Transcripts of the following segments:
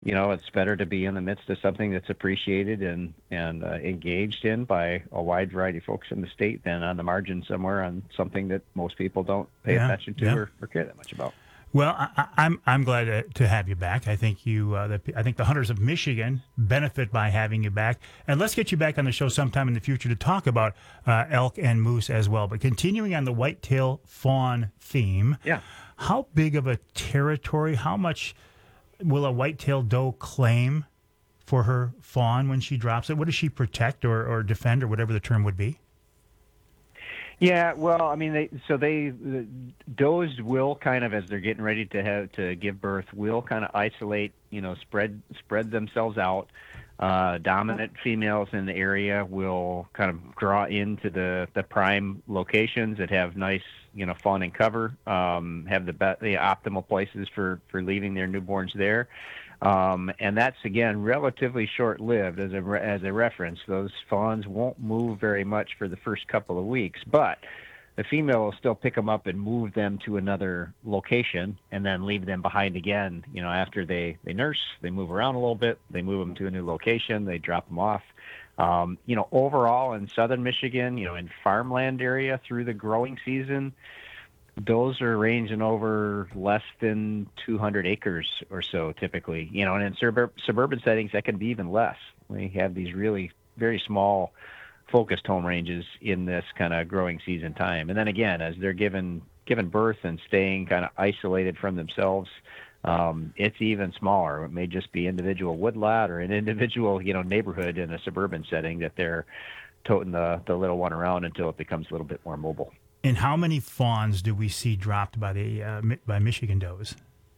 It's better to be in the midst of something that's appreciated and engaged in by a wide variety of folks in the state than on the margin somewhere on something that most people don't pay Yeah, attention to yeah. or care that much about. Well, I'm glad to have you back. I think I think the hunters of Michigan benefit by having you back, and let's get you back on the show sometime in the future to talk about elk and moose as well. But continuing on the whitetail fawn theme, Yeah. how big of a territory? How much will a whitetail doe claim for her fawn when she drops it? What does she protect or defend or whatever the term would be? Yeah, well, I mean, the does will kind of, as they're getting ready to give birth, will kind of isolate, spread themselves out. Dominant females in the area will kind of draw into the prime locations that have nice, fawning cover, have the optimal places for leaving their newborns there. And that's, again, relatively short-lived. As a reference, those fawns won't move very much for the first couple of weeks, but the female will still pick them up and move them to another location and then leave them behind again. After they nurse, they move around a little bit, they move them to a new location, they drop them off. Overall in southern Michigan, in farmland area through the growing season, those are ranging over less than 200 acres or so typically, and in suburban settings, that can be even less. We have these really very small focused home ranges in this kind of growing season time. And then again, as they're given birth and staying kind of isolated from themselves, it's even smaller. It may just be individual woodlot or an individual, neighborhood in a suburban setting that they're toting the little one around until it becomes a little bit more mobile. And how many fawns do we see dropped by Michigan does?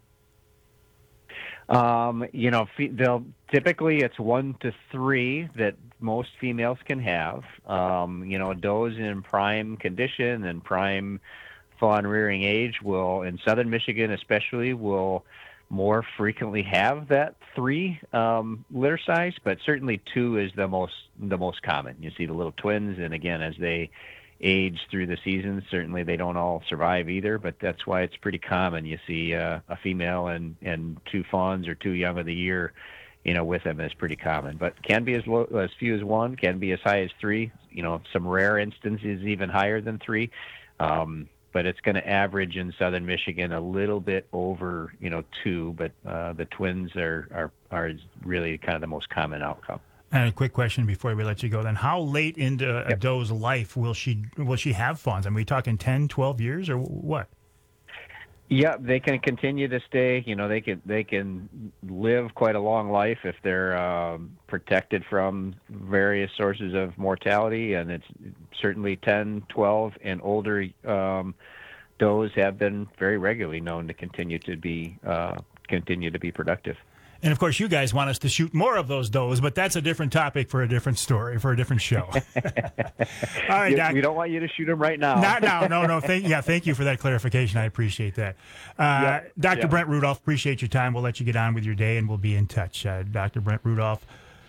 They'll typically it's 1 to 3 that most females can have. Does in prime condition and prime fawn rearing age will, in southern Michigan especially, will more frequently have that 3 litter size, but certainly 2 is the most common. You see the little twins, and again, as they age through the season, certainly they don't all survive either, but that's why it's pretty common. You see a female and 2 fawns or 2 young of the year, with them is pretty common, but can be as few as 1, can be as high as 3, some rare instances even higher than 3. But it's going to average in southern Michigan a little bit over, 2, but the twins are really kind of the most common outcome. And a quick question before we let you go then. How late into a doe's life will she have fawns? Are we talking 10, 12 years or what? Yeah, they can continue to stay. They can live quite a long life if they're protected from various sources of mortality, and it's certainly 10, 12, and older does have been very regularly known to continue to be productive. And, of course, you guys want us to shoot more of those does, but that's a different topic for a different story, for a different show. All right, Doc. We don't want you to shoot them right now. Not now. No. Thank you for that clarification. I appreciate that. Dr. Brent Rudolph, appreciate your time. We'll let you get on with your day, and we'll be in touch. Dr. Brent Rudolph,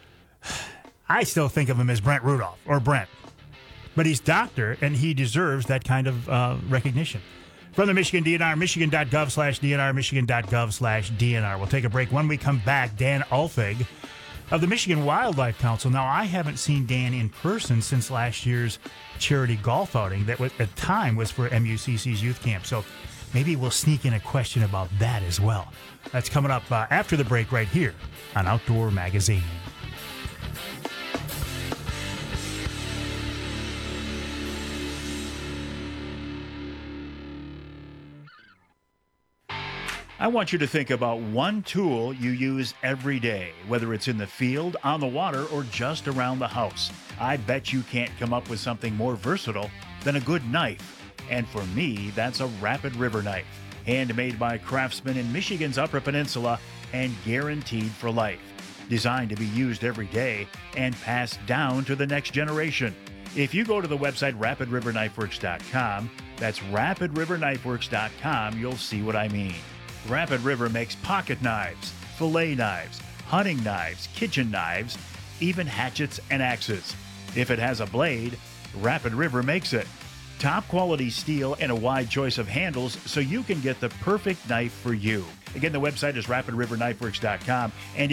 I still think of him as Brent Rudolph, or Brent. But he's doctor, and he deserves that kind of recognition. From the Michigan DNR, michigan.gov/DNR, michigan.gov/DNR. We'll take a break. When we come back, Dan Alfig of the Michigan Wildlife Council. Now, I haven't seen Dan in person since last year's charity golf outing that at the time was for MUCC's youth camp. So maybe we'll sneak in a question about that as well. That's coming up after the break right here on Outdoor Magazine. I want you to think about one tool you use every day, whether it's in the field, on the water, or just around the house. I bet you can't come up with something more versatile than a good knife. And for me, that's a Rapid River knife. Handmade by craftsmen in Michigan's Upper Peninsula and guaranteed for life. Designed to be used every day and passed down to the next generation. If you go to the website rapidriverknifeworks.com, that's rapidriverknifeworks.com, you'll see what I mean. Rapid River makes pocket knives, fillet knives, hunting knives, kitchen knives, even hatchets and axes. If it has a blade, Rapid River makes it. Top quality steel and a wide choice of handles so you can get the perfect knife for you. Again, the website is rapidriverknifeworks.com. And